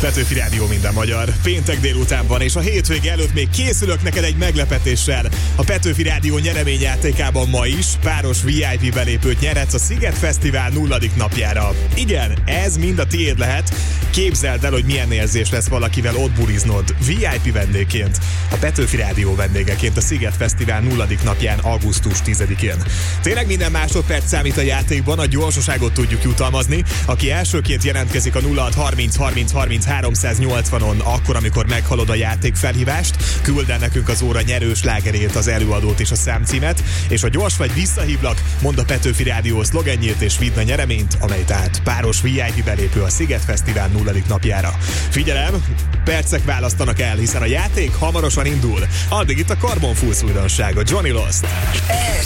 Petőfi Rádió, minden magyar. Péntek délután van, és a hétvége előtt még készülök neked egy meglepetéssel. A Petőfi Rádió nyereményjátékában ma is páros VIP belépőt nyerhetsz a Sziget Fesztivál 0. napjára. Igen, ez mind a tiéd lehet. Képzeld el, hogy milyen érzés lesz valakivel ott buliznod VIP vendégként. A Petőfi Rádió vendégeként a Sziget Fesztivál 0. napján, augusztus 10-én. Tényleg minden másodperc számít a játékban, a gyorsaságot tudjuk jutalmazni. Aki elsőként jelentkezik a 0630 30 30 380-on, akkor, amikor meghalod a játék felhívást, küld el nekünk az óra nyerős slágerét, az előadót és a számcímet, és ha gyors vagy, visszahívlak, mondd a Petőfi Rádió szlogenjét és vidd a nyereményt, amely tehát páros VIP belépő a Sziget Fesztivál 0. napjára. Figyelem, percek választanak el, hiszen a játék hamarosan indul. Addig itt a Carbon Fools újdonsága, Johnny Lost.